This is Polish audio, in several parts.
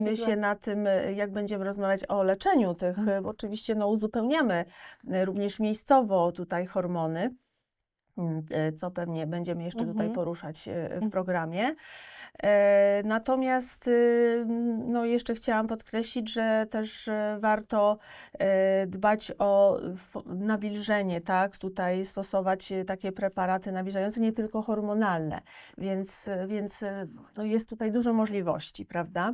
My się na tym, jak będziemy rozmawiać o leczeniu tych, bo oczywiście no, uzupełniamy również miejscowo tutaj hormony, co pewnie będziemy jeszcze tutaj poruszać w programie. Natomiast no, jeszcze chciałam podkreślić, że też warto dbać o nawilżenie, tak? Tutaj stosować takie preparaty nawilżające, nie tylko hormonalne, więc no, jest tutaj dużo możliwości, prawda?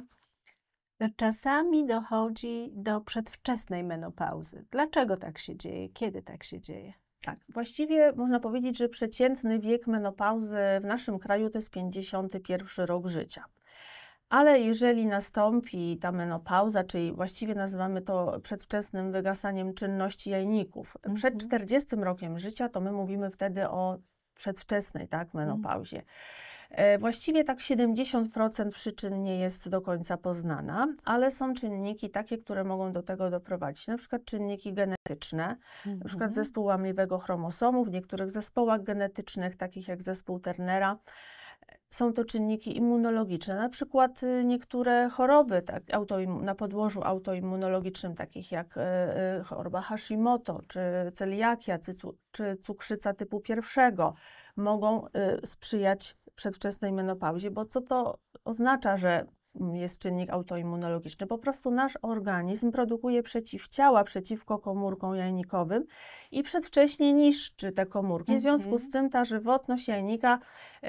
Czasami dochodzi do przedwczesnej menopauzy. Dlaczego tak się dzieje? Kiedy tak się dzieje? Tak, właściwie można powiedzieć, że przeciętny wiek menopauzy w naszym kraju to jest 51 rok życia. Ale jeżeli nastąpi ta menopauza, czyli właściwie nazywamy to przedwczesnym wygasaniem czynności jajników, przed 40 rokiem życia, to my mówimy wtedy o przedwczesnej, tak, menopauzie. Właściwie tak 70% przyczyn nie jest do końca poznana, ale są czynniki takie, które mogą do tego doprowadzić. Na przykład czynniki genetyczne, na przykład zespół łamliwego chromosomu. W niektórych zespołach genetycznych, takich jak zespół Turnera, są to czynniki immunologiczne, na przykład niektóre choroby tak, na podłożu autoimmunologicznym, takich jak choroba Hashimoto, czy celiakia, czy cukrzyca typu 1, mogą sprzyjać przedwczesnej menopauzie, bo co to oznacza, że jest czynnik autoimmunologiczny? Po prostu nasz organizm produkuje przeciwciała przeciwko komórkom jajnikowym i przedwcześnie niszczy te komórki. W związku z tym ta żywotność jajnika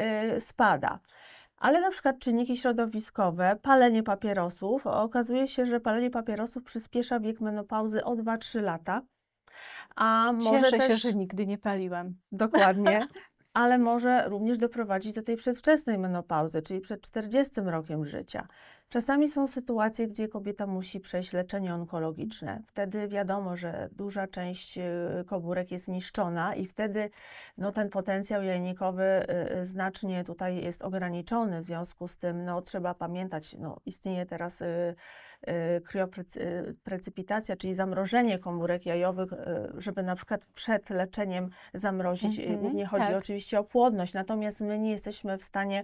spada. Ale na przykład czynniki środowiskowe, palenie papierosów, okazuje się, że palenie papierosów przyspiesza wiek menopauzy o 2-3 lata. A może Cieszę się, też, że nigdy nie paliłam. dokładnie, ale może również doprowadzić do tej przedwczesnej menopauzy, czyli przed 40 rokiem życia. Czasami są sytuacje, gdzie kobieta musi przejść leczenie onkologiczne. Wtedy wiadomo, że duża część komórek jest niszczona i wtedy no, ten potencjał jajnikowy znacznie tutaj jest ograniczony. W związku z tym no, trzeba pamiętać, no, istnieje teraz krioprecypitacja, czyli zamrożenie komórek jajowych, żeby na przykład przed leczeniem zamrozić. Głównie chodzi oczywiście o płodność, natomiast my nie jesteśmy w stanie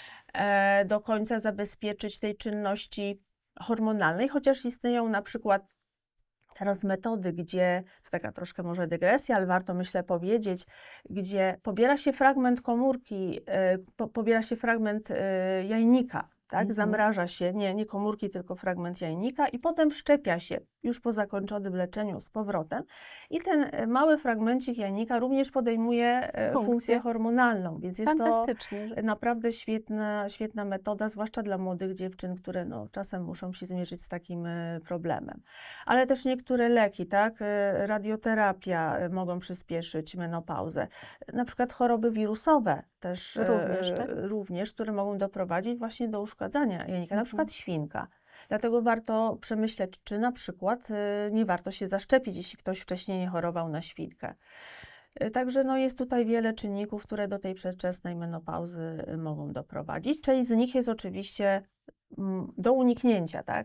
do końca zabezpieczyć tej czynności hormonalnej, chociaż istnieją na przykład teraz metody, gdzie, to taka troszkę może dygresja, ale warto myślę powiedzieć, gdzie pobiera się fragment komórki, pobiera się fragment jajnika, tak? Zamraża się, nie komórki, tylko fragment jajnika i potem wszczepia się już po zakończonym leczeniu z powrotem i ten mały fragmencik jajnika również podejmuje funkcję hormonalną, więc jest to naprawdę świetna metoda, zwłaszcza dla młodych dziewczyn, które no, czasem muszą się zmierzyć z takim problemem. Ale też niektóre leki, tak, radioterapia mogą przyspieszyć menopauzę. Na przykład choroby wirusowe też również, które mogą doprowadzić właśnie do uszkadzania jajnika, na przykład świnka. Dlatego warto przemyśleć, czy na przykład nie warto się zaszczepić, jeśli ktoś wcześniej nie chorował na świnkę. Także no, jest tutaj wiele czynników, które do tej przedwczesnej menopauzy mogą doprowadzić. Część z nich jest oczywiście do uniknięcia, tak?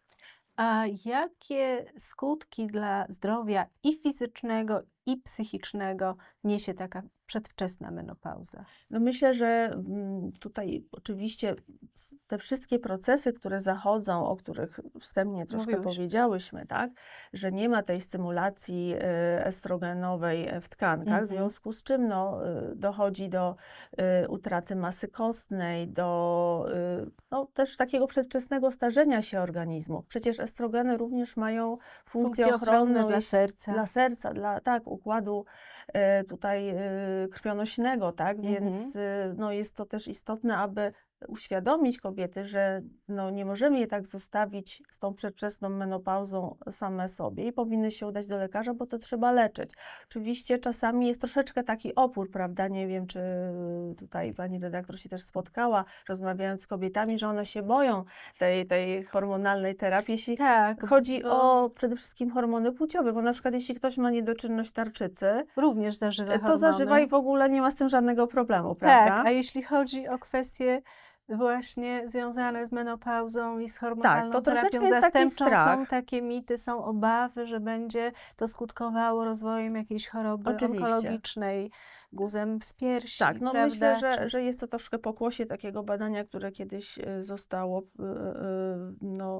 A jakie skutki dla zdrowia i fizycznego, i psychicznego niesie taka przedwczesna menopauza? No myślę, że tutaj oczywiście te wszystkie procesy, które zachodzą, o których wstępnie troszkę powiedziałyśmy, tak, że nie ma tej stymulacji estrogenowej w tkankach, w związku z czym no, dochodzi do utraty masy kostnej, do no, też takiego przedwczesnego starzenia się organizmu. Przecież estrogeny również mają funkcję ochronną dla serca. Dla układu tutaj krwionośnego, tak? Więc no, jest to też istotne, aby uświadomić kobiety, że no, nie możemy je tak zostawić z tą przedwczesną menopauzą same sobie i powinny się udać do lekarza, bo to trzeba leczyć. Oczywiście czasami jest troszeczkę taki opór, prawda? Nie wiem, czy tutaj pani redaktor się też spotkała, rozmawiając z kobietami, że one się boją tej hormonalnej terapii, jeśli chodzi o przede wszystkim hormony płciowe, bo na przykład jeśli ktoś ma niedoczynność tarczycy, również zażywa hormony. To zażywa i w ogóle nie ma z tym żadnego problemu, prawda? Tak, a jeśli chodzi o kwestie właśnie związane z menopauzą i z Tak, hormonalną to troszeczkę terapią jest taki zastępczą są strach. takie mity, są obawy, że będzie to skutkowało rozwojem jakiejś choroby Oczywiście. onkologicznej, guzem w piersi, Tak, no myślę, prawda? że jest to troszkę pokłosie takiego badania, które kiedyś zostało no,